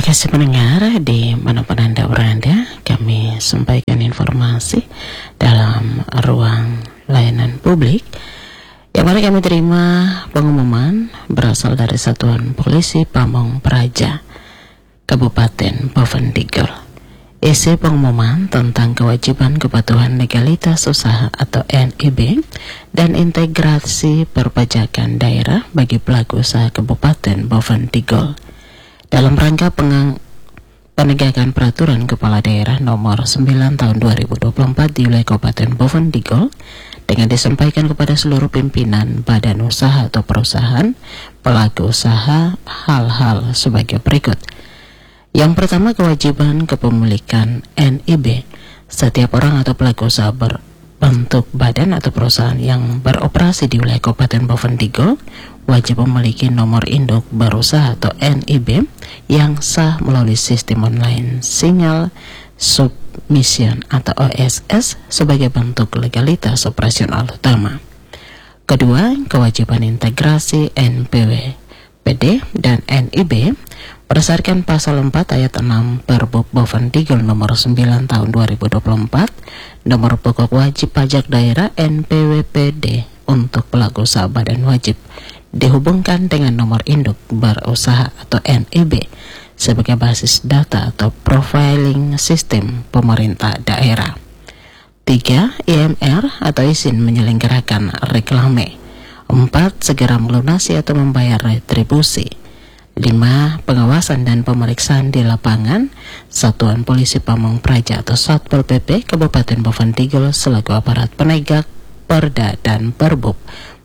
kasih pendengar di manapun Anda berada, kami sampaikan informasi dalam ruang layanan publik yang mana kami terima pengumuman berasal dari Satuan Polisi Pamong Praja, Kabupaten Boven Digul. Isi pengumuman tentang kewajiban kepatuhan legalitas usaha atau NIB dan integrasi perpajakan daerah bagi pelaku usaha Kabupaten Boven Digul. Dalam rangka penegakan peraturan Kepala Daerah nomor 9 tahun 2024 di wilayah Kabupaten Boven Digul dengan disampaikan kepada seluruh pimpinan badan usaha atau perusahaan pelaku usaha hal-hal sebagai berikut. Yang pertama, kewajiban kepemilikan NIB. Setiap orang atau pelaku usaha berbentuk badan atau perusahaan yang beroperasi di wilayah Kabupaten Boven Digul wajib memiliki nomor induk berusaha atau NIB yang sah melalui sistem online Single Submission atau OSS sebagai bentuk legalitas operasional utama. Kedua, kewajiban integrasi NPWP dan NIB berdasarkan pasal 4 ayat 6 Perbup Boven Digul nomor 9 tahun 2024, nomor pokok wajib pajak daerah NPWPD untuk pelaku usaha badan wajib dihubungkan dengan nomor induk berusaha atau NIB sebagai basis data atau profiling sistem pemerintah daerah. 3. IMR atau izin menyelenggarakan reklame. 4. Segera melunasi atau membayar retribusi. 5. Pengawasan dan pemeriksaan di lapangan. Satuan Polisi Pamong Praja atau Satpol PP Kabupaten Boven Digul selaku aparat penegak perda dan perbub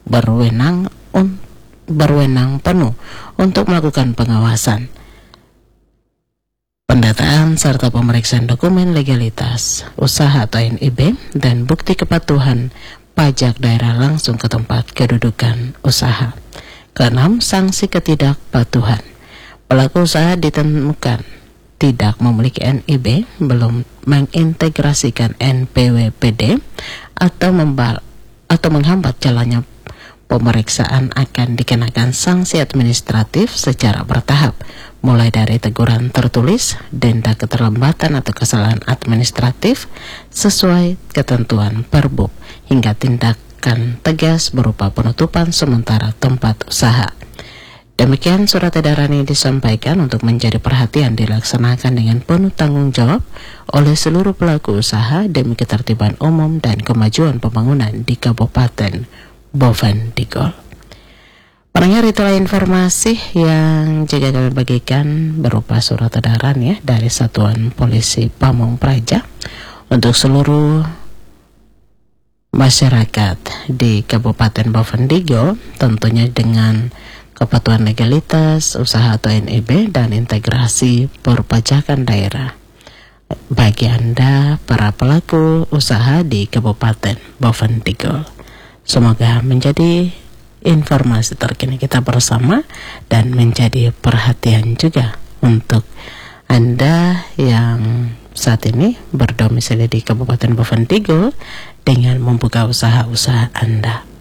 berwenang penuh untuk melakukan pengawasan, pendataan serta pemeriksaan dokumen legalitas usaha atau NIB dan bukti kepatuhan pajak daerah langsung ke tempat kedudukan usaha. Keenam, sanksi ketidakpatuhan. Pelaku usaha ditemukan tidak memiliki NIB, belum mengintegrasikan NPWPD atau menghambat jalannya pemeriksaan akan dikenakan sanksi administratif secara bertahap, mulai dari teguran tertulis, denda keterlambatan atau kesalahan administratif sesuai ketentuan Perbub, hingga tindakan tegas berupa penutupan sementara tempat usaha. Demikian surat edaran ini disampaikan untuk menjadi perhatian dilaksanakan dengan penuh tanggung jawab oleh seluruh pelaku usaha demi ketertiban umum dan kemajuan pembangunan di Kabupaten Boven Digul. Pendengar, itulah informasi yang juga kami bagikan berupa surat edaran ya dari Satuan Polisi Pamong Praja untuk seluruh masyarakat di Kabupaten Boven Digul, tentunya dengan kepatuhan legalitas usaha atau NIB dan integrasi perpajakan daerah bagi Anda para pelaku usaha di Kabupaten Boven Digul. Semoga menjadi informasi terkini kita bersama dan menjadi perhatian juga untuk Anda yang saat ini berdomisili di Kabupaten Boven Digul dengan membuka usaha-usaha Anda.